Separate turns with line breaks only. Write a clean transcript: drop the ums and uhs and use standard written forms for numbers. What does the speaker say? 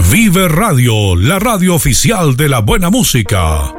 Vive Radio, la radio oficial de la buena música.